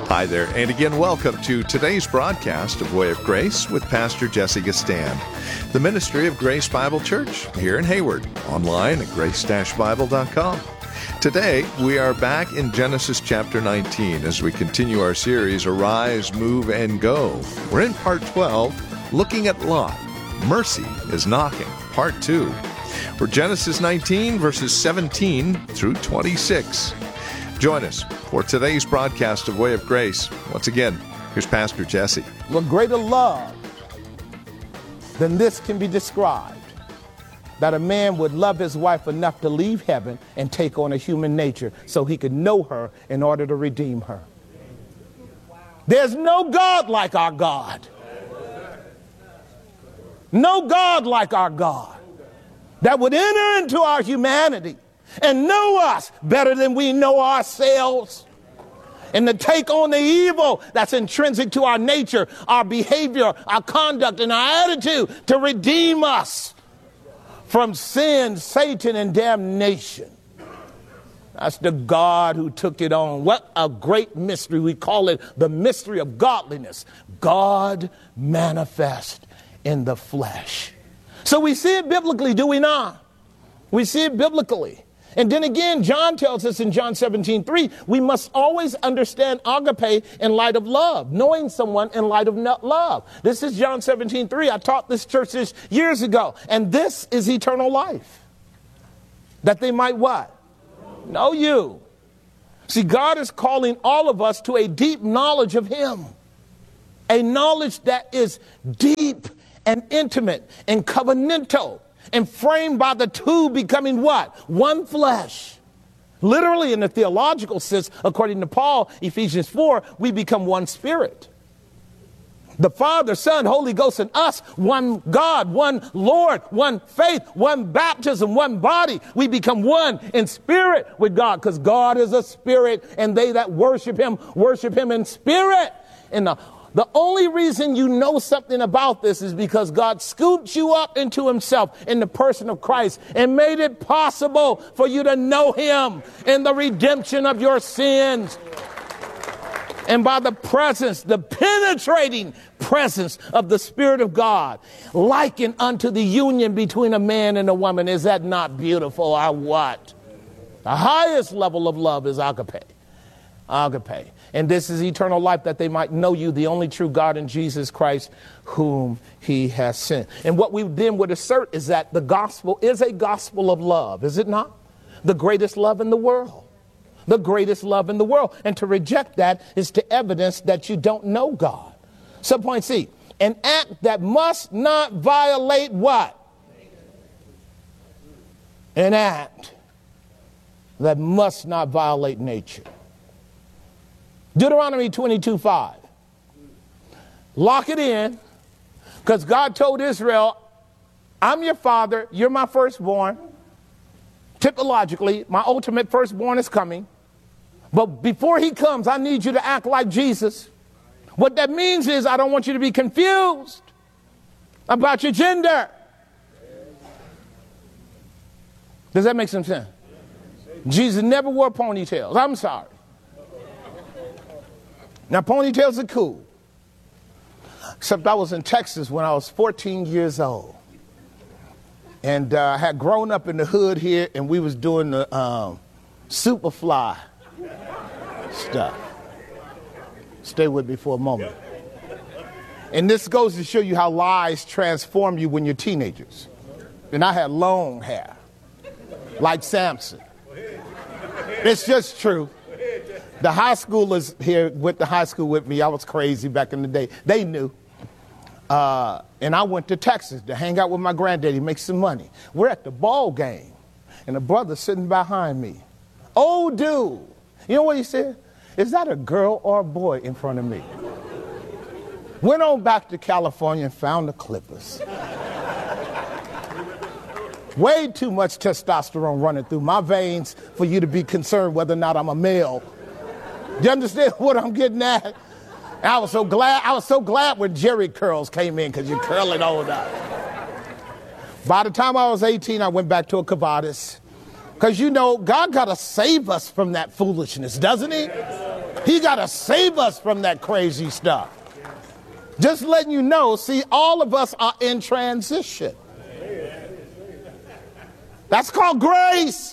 Hi there, and again, welcome to today's broadcast of Way of Grace with Pastor Jesse Gistand, the ministry of Grace Bible Church here in Hayward, online at grace-bible.com. Today, we are back in Genesis chapter 19 as we continue our series, Arise, Move, and Go. We're in part 12, looking at Lot. Mercy is Knocking, part 2. We're Genesis 19, verses 17 through 26. Join us for today's broadcast of Way of Grace. Once again, here's Pastor Jesse. What greater love than this can be described, that a man would love his wife enough to leave heaven and take on a human nature so he could know her in order to redeem her. There's no God like our God. No God like our God that would enter into our humanity and know us better than we know ourselves, and to take on the evil that's intrinsic to our nature, our behavior, our conduct, and our attitude to redeem us from sin, Satan, and damnation. That's the God who took it on. What a great mystery. We call it the mystery of godliness. God manifest in the flesh. So we see it biblically, do we not? We see it biblically. And then again, John tells us in John 17:3, we must always understand agape in light of love, knowing someone in light of love. This is John 17:3. I taught this church this years ago. And this is eternal life. That they might what? Know you. See, God is calling all of us to a deep knowledge of Him. A knowledge that is deep and intimate and covenantal, and framed by the two becoming what? One flesh. Literally, in the theological sense, according to Paul, Ephesians 4, we become one spirit. The Father, Son, Holy Ghost, and us, one God, one Lord, one faith, one baptism, one body. We become one in spirit with God, because God is a spirit, and they that worship Him in spirit. And the only reason you know something about this is because God scooped you up into Himself in the person of Christ and made it possible for you to know Him in the redemption of your sins. And by the presence, the penetrating presence of the Spirit of God, likened unto the union between a man and a woman. Is that not beautiful or what? The highest level of love is agape. Agape. And this is eternal life, that they might know you, the only true God, in Jesus Christ, whom He has sent. And what we then would assert is that the gospel is a gospel of love, is it not? The greatest love in the world. The greatest love in the world. And to reject that is to evidence that you don't know God. Subpoint C, an act that must not violate what? An act that must not violate nature. Deuteronomy 22:5. Lock it in, because God told Israel, I'm your father, you're my firstborn. Typologically, my ultimate firstborn is coming. But before he comes, I need you to act like Jesus. What that means is I don't want you to be confused about your gender. Does that make some sense? Jesus never wore ponytails. I'm sorry. Now, ponytails are cool. Except I was in Texas when I was 14 years old. And I had grown up in the hood here, and we was doing the Superfly stuff. Stay with me for a moment. And this goes to show you how lies transform you when you're teenagers. And I had long hair, like Samson. It's just true. The high schoolers here went to high school with me. I was crazy back in the day. They knew. And I went to Texas to hang out with my granddaddy, make some money. We're at the ball game, and a brother sitting behind me. Old dude. You know what he said? Is that a girl or a boy in front of me? Went on back to California and found the Clippers. Way too much testosterone running through my veins for you to be concerned whether or not I'm a male. Do you understand what I'm getting at? And I was so glad when Jerry curls came in, because you're curling all up. By the time I was 18, I went back to a Cavadas. Because, you know, God got to save us from that foolishness, doesn't He? He got to save us from that crazy stuff. Just letting you know, see, all of us are in transition. That's called grace.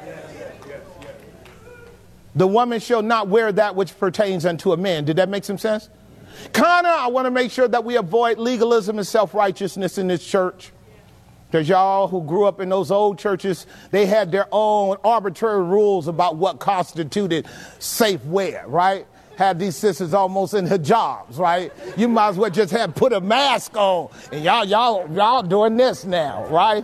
The woman shall not wear that which pertains unto a man. Did that make some sense? Connor, I want to make sure that we avoid legalism and self-righteousness in this church. Because y'all who grew up in those old churches, they had their own arbitrary rules about what constituted safe wear, right? Had these sisters almost in hijabs, right? You might as well just have put a mask on. And y'all doing this now, right?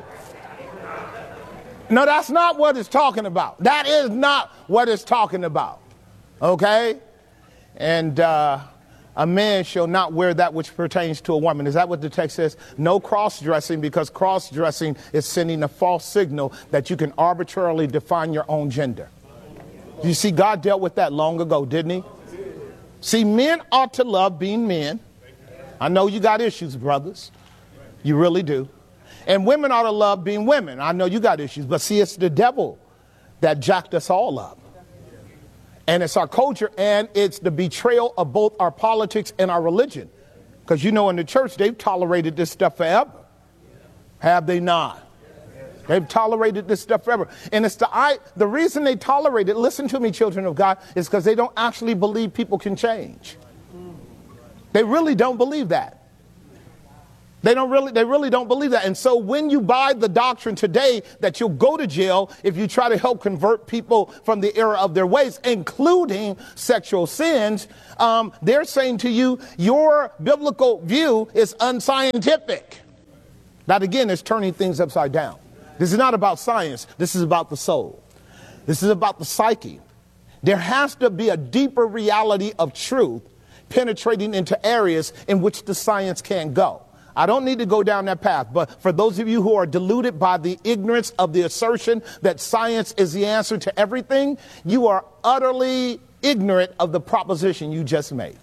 No, that's not what it's talking about. That is not what it's talking about. Okay? And a man shall not wear that which pertains to a woman. Is that what the text says? No cross-dressing, because cross-dressing is sending a false signal that you can arbitrarily define your own gender. You see, God dealt with that long ago, didn't he? See, men ought to love being men. I know you got issues, brothers. You really do. And women ought to love being women. I know you got issues, but see, it's the devil that jacked us all up. And it's our culture, and it's the betrayal of both our politics and our religion. Because you know in the church, they've tolerated this stuff forever. Have they not? They've tolerated this stuff forever. And it's the reason they tolerate it, listen to me, children of God, is because they don't actually believe people can change. They really don't believe that. They really don't believe that. And so when you buy the doctrine today that you'll go to jail if you try to help convert people from the error of their ways, including sexual sins, they're saying to you, your biblical view is unscientific. That again is turning things upside down. This is not about science. This is about the soul. This is about the psyche. There has to be a deeper reality of truth penetrating into areas in which the science can't go. I don't need to go down that path, but for those of you who are deluded by the ignorance of the assertion that science is the answer to everything, you are utterly ignorant of the proposition you just made.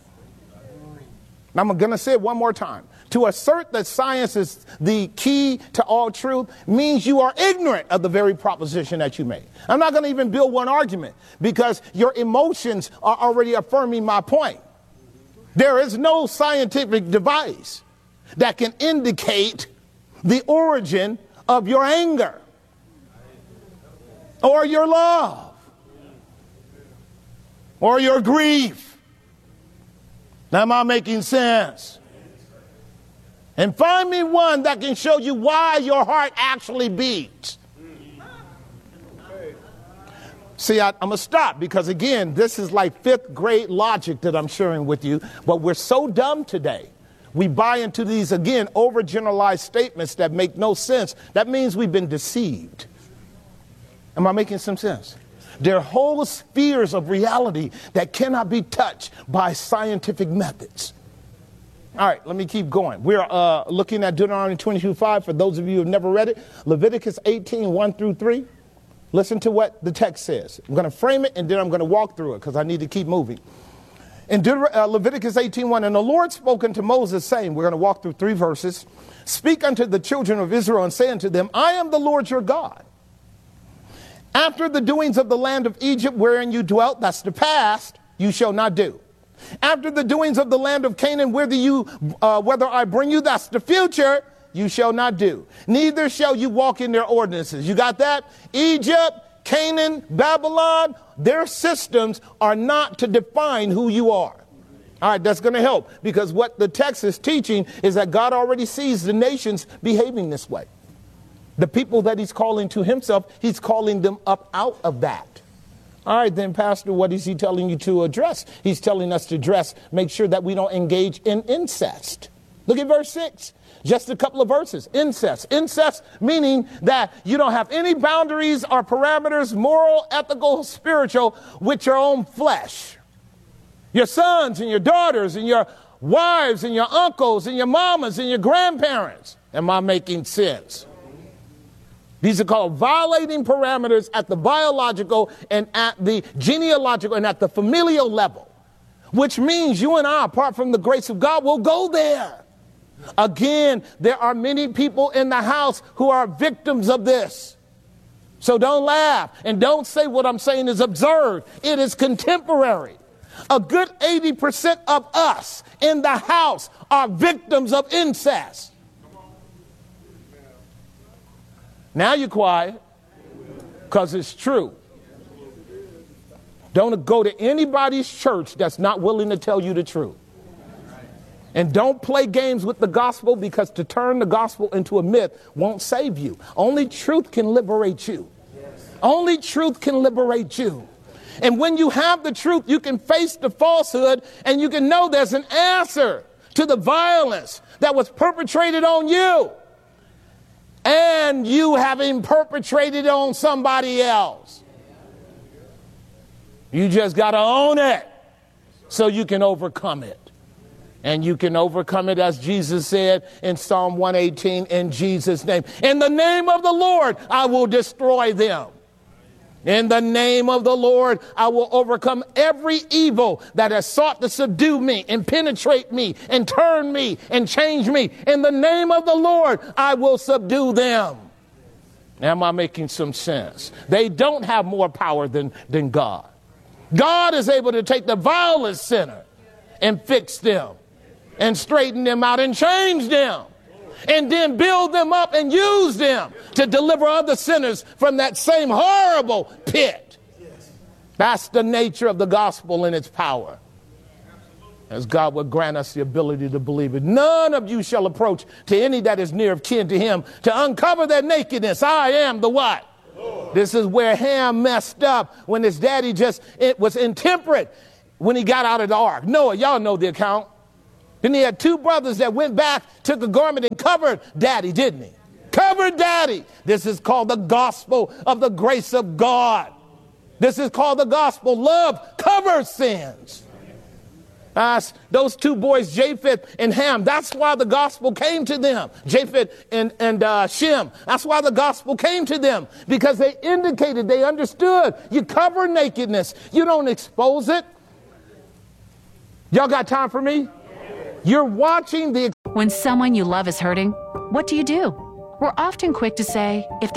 Now, I'm going to say it one more time. To assert that science is the key to all truth means you are ignorant of the very proposition that you made. I'm not going to even build one argument because your emotions are already affirming my point. There is no scientific device that can indicate the origin of your anger or your love or your grief. Am I making sense? And find me one that can show you why your heart actually beats. See, I'm going to stop because, again, this is like fifth grade logic that I'm sharing with you, but we're so dumb today. We buy into these, again, overgeneralized statements that make no sense. That means we've been deceived. Am I making some sense? There are whole spheres of reality that cannot be touched by scientific methods. All right, let me keep going. We're looking at Deuteronomy 22:5. For those of you who have never read it, Leviticus 18:1 through 3. Listen to what the text says. I'm going to frame it, and then I'm going to walk through it because I need to keep moving. In Leviticus 18:1, and the Lord spoke unto Moses, saying, we're going to walk through 3 verses, speak unto the children of Israel and say unto them, I am the Lord your God. After the doings of the land of Egypt wherein you dwelt, that's the past, you shall not do. After the doings of the land of Canaan, whether I bring you, that's the future, you shall not do. Neither shall you walk in their ordinances. You got that? Egypt, Canaan, Babylon, their systems are not to define who you are. All right, that's going to help because what the text is teaching is that God already sees the nations behaving this way. The people that he's calling to himself, he's calling them up out of that. All right, then, Pastor, what is he telling you to address? He's telling us to make sure that we don't engage in incest. Look at verse 6. Just a couple of verses. Incest. Incest meaning that you don't have any boundaries or parameters, moral, ethical, spiritual, with your own flesh. Your sons and your daughters and your wives and your uncles and your mamas and your grandparents. Am I making sense? These are called violating parameters at the biological and at the genealogical and at the familial level, which means you and I, apart from the grace of God, will go there. Again, there are many people in the house who are victims of this. So don't laugh and don't say what I'm saying is absurd. It is contemporary. A good 80% of us in the house are victims of incest. Now you're quiet, because it's true. Don't go to anybody's church that's not willing to tell you the truth. And don't play games with the gospel, because to turn the gospel into a myth won't save you. Only truth can liberate you. Only truth can liberate you. And when you have the truth, you can face the falsehood, and you can know there's an answer to the violence that was perpetrated on you. And you having perpetrated on somebody else. You just got to own it so you can overcome it. And you can overcome it, as Jesus said in Psalm 118, in Jesus' name. In the name of the Lord, I will destroy them. In the name of the Lord, I will overcome every evil that has sought to subdue me and penetrate me and turn me and change me. In the name of the Lord, I will subdue them. Am I making some sense? They don't have more power than God. God is able to take the vilest sinner and fix them and straighten them out and change them, and then build them up and use them to deliver other sinners from that same horrible pit. That's the nature of the gospel and its power. As God will grant us the ability to believe it. None of you shall approach to any that is near of kin to him to uncover their nakedness. I am the what? Lord. This is where Ham messed up when his daddy was intemperate when he got out of the ark. Noah, y'all know the account. Then he had two brothers that went back, took a garment and covered daddy, didn't he? Covered daddy. This is called the gospel of the grace of God. This is called the gospel. Love covers sins. Those two boys, Japheth and Ham, that's why the gospel came to them. Japheth and Shem, that's why the gospel came to them. Because they indicated, they understood. You cover nakedness. You don't expose it. Y'all got time for me? You're watching the... When someone you love is hurting, what do? We're often quick to say, if